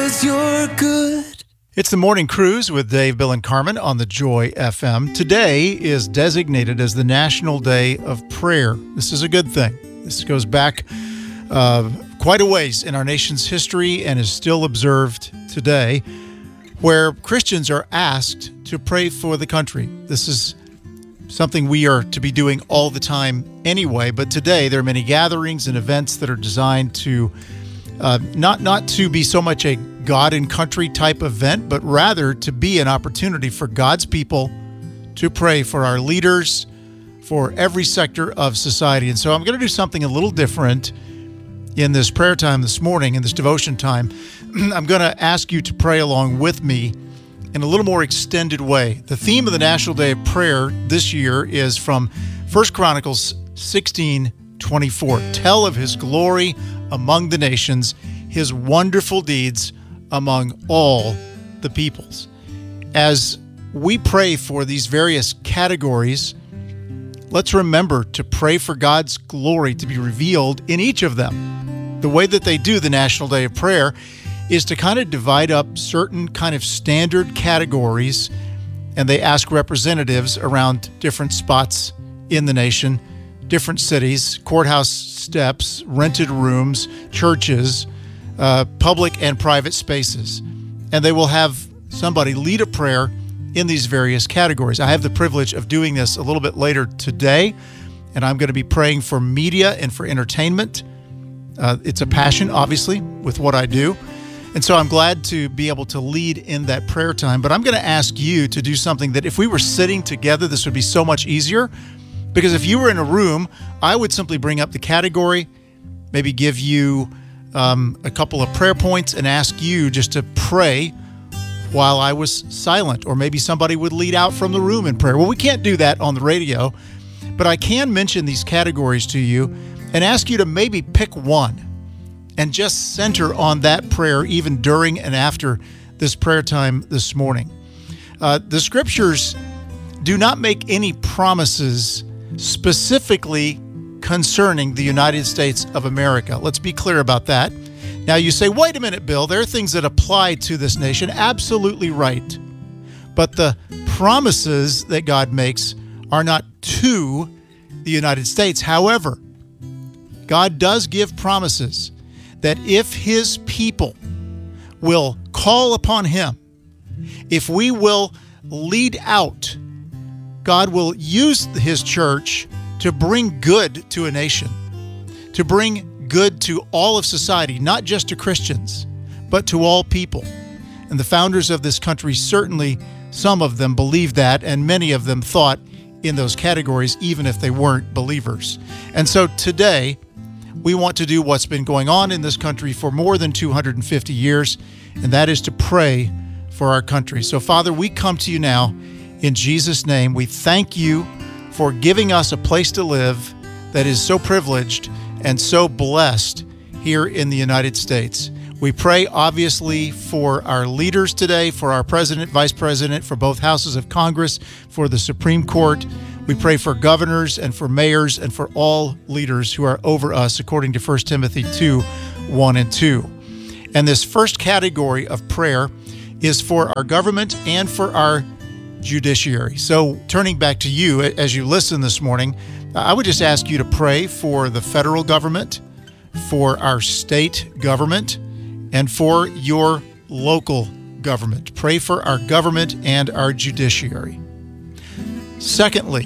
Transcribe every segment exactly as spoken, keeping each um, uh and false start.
'cause you're good. It's the Morning Cruise with Dave, Bill, and Carmen on the Joy F M. Today is designated as the National Day of Prayer. This is a good thing. This goes back uh, quite a ways in our nation's history and is still observed today, where Christians are asked to pray for the country. This is something we are to be doing all the time anyway, but today there are many gatherings and events that are designed to uh, not, not to be so much a God and country type event, but rather to be an opportunity for God's people to pray for our leaders, for every sector of society. And so I'm going to do something a little different in this prayer time this morning, in this devotion time. I'm going to ask you to pray along with me in a little more extended way. The theme of the National Day of Prayer this year is from First Chronicles sixteen twenty-four. Tell of his glory among the nations, his wonderful deeds among all the peoples. As we pray for these various categories, let's remember to pray for God's glory to be revealed in each of them. The way that they do the National Day of Prayer is to kind of divide up certain kind of standard categories, and they ask representatives around different spots in the nation, different cities, courthouse steps, rented rooms, churches, uh, public and private spaces. And they will have somebody lead a prayer in these various categories. I have the privilege of doing this a little bit later today, and I'm going to be praying for media and for entertainment. Uh, it's a passion, obviously, with what I do. And so I'm glad to be able to lead in that prayer time. But I'm going to ask you to do something that if we were sitting together, this would be so much easier. Because if you were in a room, I would simply bring up the category, maybe give you um, a couple of prayer points and ask you just to pray while I was silent. Or maybe somebody would lead out from the room in prayer. Well, we can't do that on the radio, but I can mention these categories to you and ask you to maybe pick one and just center on that prayer even during and after this prayer time this morning. Uh, the scriptures do not make any promises specifically concerning the United States of America. Let's be clear about that. Now you say, wait a minute, Bill, there are things that apply to this nation. Absolutely right. But the promises that God makes are not to the United States. However, God does give promises that if his people will call upon him, if we will lead out, God will use his church to bring good to a nation, to bring good to all of society, not just to Christians, but to all people. And the founders of this country, certainly some of them believed that, and many of them thought in those categories, even if they weren't believers. And so today, we want to do what's been going on in this country for more than two hundred fifty years, and that is to pray for our country. So, Father, we come to you now in Jesus' name. We thank you for giving us a place to live that is so privileged and so blessed here in the United States. We pray, obviously, for our leaders today, for our president, vice president, for both houses of Congress, for the Supreme Court. We pray for governors and for mayors and for all leaders who are over us, according to First Timothy two, one and two. And this first category of prayer is for our government and for our judiciary. So turning back to you as you listen this morning, I would just ask you to pray for the federal government, for our state government, and for your local government. Pray for our government and our judiciary. Secondly,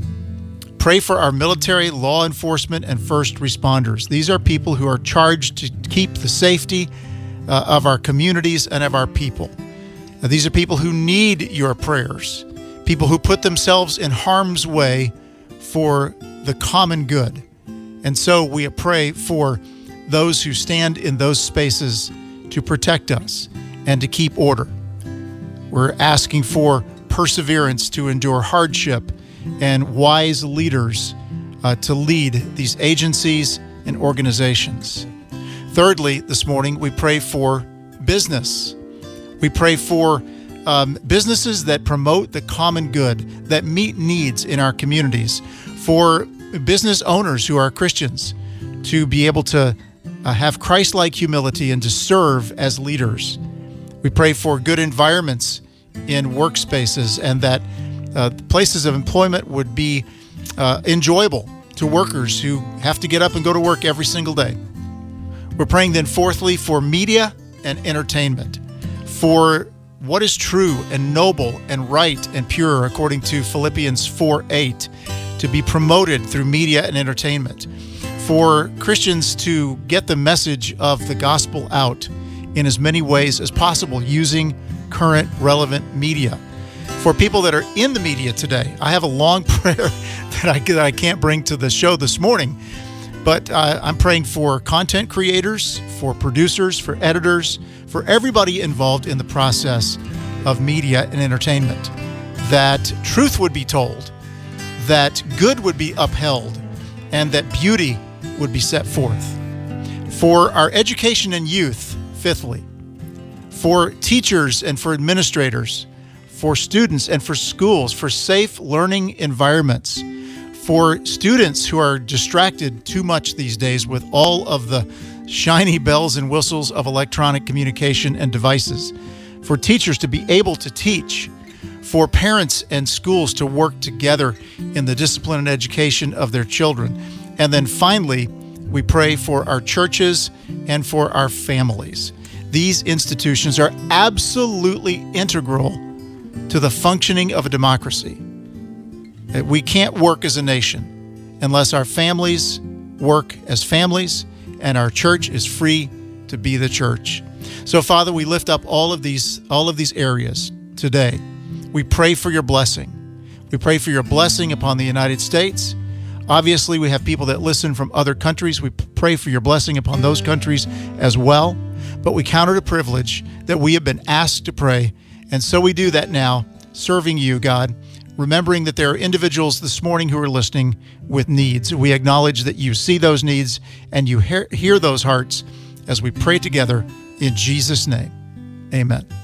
pray for our military, law enforcement, and first responders. These are people who are charged to keep the safety uh, of our communities and of our people. Now, these are people who need your prayers, people who put themselves in harm's way for the common good. And so we pray for those who stand in those spaces to protect us and to keep order. We're asking for perseverance to endure hardship and wise leaders uh, to lead these agencies and organizations. Thirdly, this morning, we pray for business. We pray for um, businesses that promote the common good, that meet needs in our communities, for business owners who are Christians to be able to uh, have Christ-like humility and to serve as leaders We pray for good environments in workspaces and that uh, places of employment would be uh, enjoyable to workers who have to get up and go to work every single day. We're praying then fourthly for media and entertainment, for what is true and noble and right and pure according to Philippians four eight to be promoted through media and entertainment, for Christians to get the message of the gospel out in as many ways as possible using current relevant media. For people that are in the media today, I have a long prayer that I, that I can't bring to the show this morning, but uh, I'm praying for content creators, for producers, for editors, for everybody involved in the process of media and entertainment, that truth would be told, that good would be upheld, and that beauty would be set forth. For our education and youth, fifthly, for teachers and for administrators, for students and for schools, for safe learning environments, for students who are distracted too much these days with all of the shiny bells and whistles of electronic communication and devices, for teachers to be able to teach, for parents and schools to work together in the discipline and education of their children. And then finally, we pray for our churches and for our families. These institutions are absolutely integral to the functioning of a democracy. We can't work as a nation unless our families work as families and our church is free to be the church. So, Father, we lift up all of these, all of these areas today. We pray for your blessing. We pray for your blessing upon the United States. Obviously, we have people that listen from other countries. We pray for your blessing upon those countries as well. But we count it a privilege that we have been asked to pray. And so we do that now, serving you, God, remembering that there are individuals this morning who are listening with needs. We acknowledge that you see those needs and you hear, hear those hearts as we pray together in Jesus' name. Amen.